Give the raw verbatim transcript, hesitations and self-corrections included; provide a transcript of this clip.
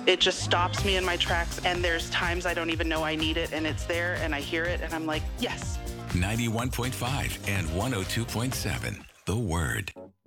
It just stops me in my tracks, and there's times I don't even know I need it, and it's there, and I hear it, and I'm like, yes. ninety-one point five and one oh two point seven, The Word.